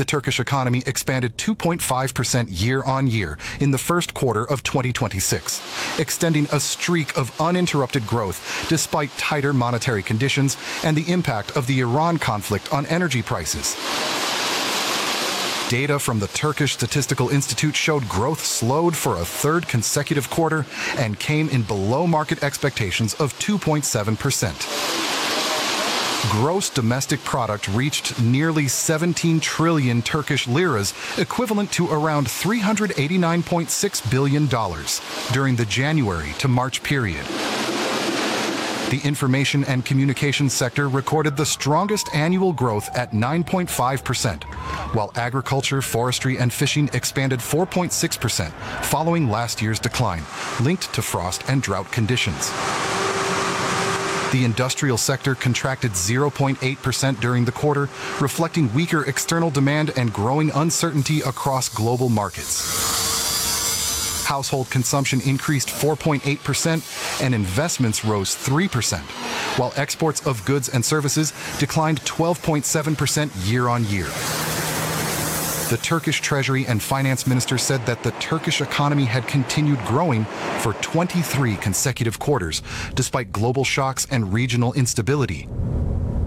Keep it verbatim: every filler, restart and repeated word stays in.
The Turkish economy expanded two point five percent year-on-year in the first quarter of twenty twenty-six, extending a streak of uninterrupted growth despite tighter monetary conditions and the impact of the Iran conflict on energy prices. Data from the Turkish Statistical Institute showed growth slowed for a third consecutive quarter and came in below market expectations of two point seven percent. Gross domestic product reached nearly seventeen trillion Turkish liras, equivalent to around three hundred eighty-nine point six billion dollars during the January to March period. The information and communications sector recorded the strongest annual growth at nine point five percent, while agriculture, forestry, and fishing expanded four point six percent, following last year's decline, linked to frost and drought conditions. The industrial sector contracted zero point eight percent during the quarter, reflecting weaker external demand and growing uncertainty across global markets. Household consumption increased four point eight percent and investments rose three percent, while exports of goods and services declined twelve point seven percent year-on-year. The Turkish Treasury and Finance Minister said that the Turkish economy had continued growing for twenty-three consecutive quarters, despite global shocks and regional instability.